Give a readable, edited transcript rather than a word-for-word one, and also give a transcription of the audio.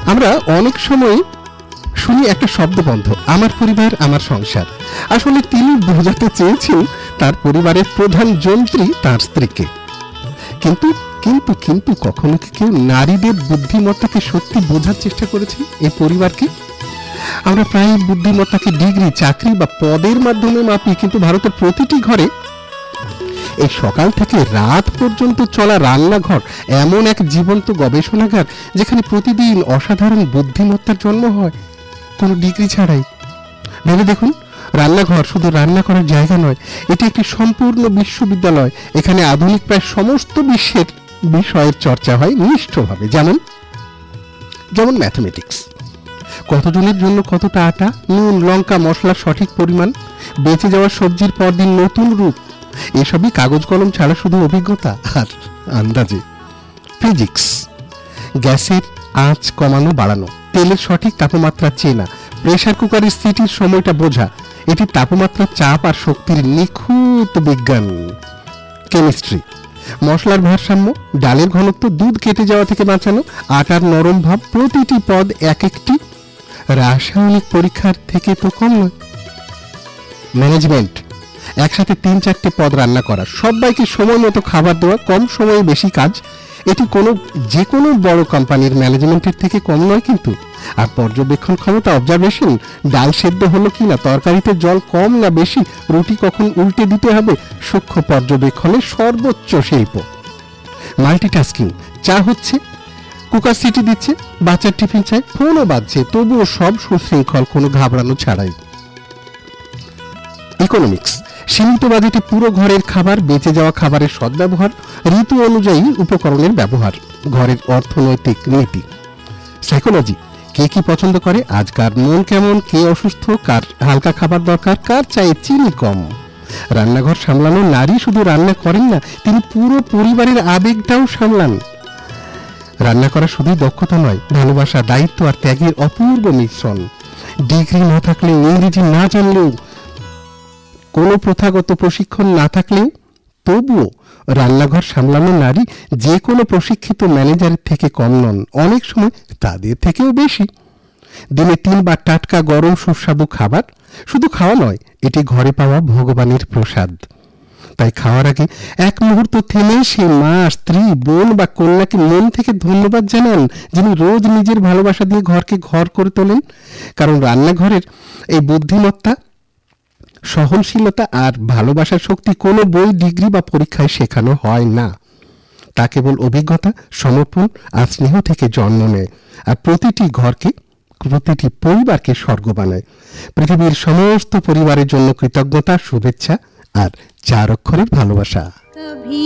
আমরা অনেক সময় শুনি একটা শব্দবন্ধ, আমার পরিবার আমার সংসার। আসলে তিনি বোঝাতে চেয়েছেন তার পরিবারের প্রধান যন্ত্রী তার স্ত্রীকে। কিন্তু কিন্তু কিন্তু কখনো কি কেউ নারীদের বুদ্ধিমত্তাকে সত্যি বোঝার চেষ্টা করেছে এই পরিবারকে? আমরা প্রায় বুদ্ধিমত্তাকে ডিগ্রি, চাকরি বা পদের মাধ্যমে মাপি, কিন্তু ভারতের প্রতিটি ঘরে এই সকাল থেকে রাত পর্যন্ত চলা রান্নাঘর এমন এক জীবন্ত গবেষণাগার যেখানে প্রতিদিন অসাধারণ বুদ্ধিমত্তার জন্ম হয় কোনো ডিগ্রি ছাড়াই। ভেবে দেখুন, রান্নাঘর শুধু রান্না করার জায়গা নয়, এটি একটি সম্পূর্ণ বিশ্ববিদ্যালয়। এখানে আধুনিক প্রায় সমস্ত বিশ্বের বিষয়ের চর্চা হয় নিষ্ঠভাবে। যেমন ম্যাথমেটিক্স, কতজনের জন্য কতটা আটা, নুন, লঙ্কা, মশলার সঠিক পরিমাণ, বেঁচে যাওয়া সবজির পরদিন নতুন রূপ, এসবই কাগজ কলম ছাড়া শুধু অভিজ্ঞতা আর আন্দাজে। ফিজিক্স, গ্যাসের আঁচ কমানো বাড়ানো, তেলের সঠিক তাপমাত্রা চেনা, প্রেসার কুকারের সিটির সময়টা বোঝা, এটি তাপমাত্রা, চাপ আর শক্তির নিখুঁত বিজ্ঞান। কেমিস্ট্রি, মশলার ভারসাম্য, ডালের ঘনত্ব, দুধ কেটে যাওয়া থেকে বাঁচানো, আটার নরম ভাব, প্রতিটি পদ এক একটি রাসায়নিক পরীক্ষার থেকে তো কম নয়। ম্যানেজমেন্ট, একসাথে ৩-৪টে পদ রান্না করা, সবাইকে সময় মতো খাবার দেওয়া, কম সময়ে বেশি কাজ, এটি যে কোনো বড় কোম্পানির ম্যানেজমেন্টের থেকে কম নয় কিন্তু। আর পর্যবেক্ষণ ক্ষমতা, অবজারভেশন, ডাল সেদ্ধ হলো কিনা, তরকারিতে জল কম না বেশি, রুটি কখন উল্টে দিতে হবে, সূক্ষ্ম পর্যবেক্ষণের সর্বোচ্চ শিল্প। মাল্টিটাস্কিং, চা হচ্ছে, কুকার সিটি দিচ্ছে, বাচ্চার টিফিন চাই, ফোনও বাজছে, তবুও সব সুশৃঙ্খল, কোনো ঘাবড়ানো ছাড়াই। ইকোনমিক্স, সীমিত বাজেটে পুরো ঘরের খাবার, বেঁচে যাওয়া খাবারের সদ্ব্যবহার, ঋতু অনুযায়ী উপকরণের ব্যবহার, ঘরের অর্থনৈতিক নীতি। সাইকোলজি, কে কি পছন্দ করে, আজ কার মন কেমন, কে অসুস্থ, কার হালকা খাবার দরকার, কার চায়ে চিনি কম। রান্নাঘর সামলানো নারী শুধু রান্না করেন না, তিনি পুরো পরিবারের আবেগটাও সামলান। রান্না করা শুধুই দক্ষতা নয়, ভালোবাসা, দায়িত্ব আর ত্যাগের অপূর্ব মিশ্রণ। ডিগ্রি না থাকলেও, ইংরেজি না জানলেও, কোনো প্রথাগত প্রশিক্ষণ না থাকলেও, তবুও রান্নাঘর সামলানো নারী যে কোনো প্রশিক্ষিত ম্যানেজারের থেকে কম নন, অনেক সময় তাদের থেকেও বেশি। দিনে 3 বার টাটকা গরম সুস্বাদু খাবার, শুধু খাওয়া নয়, এটি ঘরে পাওয়া ভগবানের প্রসাদ। তাই খাওয়ার আগে এক মুহূর্ত থেমে সেই মা, স্ত্রী, বোন বা কন্যাকে মন থেকে ধন্যবাদ জানান, যিনি রোজ নিজের ভালোবাসা দিয়ে ঘরকে ঘর করে তোলেন। কারণ রান্নাঘরের এই বুদ্ধিমত্তা, সহনশীলতা আর ভালোবাসার শক্তি কোনো বই, ডিগ্রি বা পরীক্ষায় শেখানো হয় না। তা কেবল অভিজ্ঞতা, সমর্পণ আর স্নেহ থেকে জন্ম নেয়, আর প্রতিটি ঘরকে, প্রতিটি পরিবারকে স্বর্গ বানায়। পৃথিবীর সমস্ত পরিবারের জন্য কৃতজ্ঞতা, শুভেচ্ছা আর 4 অক্ষরের ভালোবাসা।